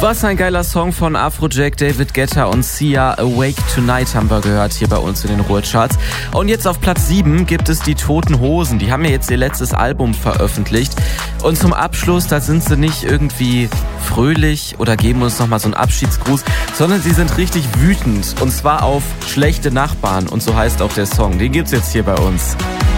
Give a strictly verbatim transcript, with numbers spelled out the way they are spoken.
Was ein geiler Song von Afrojack, David Guetta und Sia. Awake Tonight haben wir gehört hier bei uns in den Ruhrcharts. Und jetzt auf Platz sieben gibt es die Toten Hosen. Die haben ja jetzt ihr letztes Album veröffentlicht. Und zum Abschluss, da sind sie nicht irgendwie fröhlich oder geben uns nochmal so einen Abschiedsgruß, sondern sie sind richtig wütend. Und zwar auf schlechte Nachbarn. Und so heißt auch der Song. Den gibt's jetzt hier bei uns.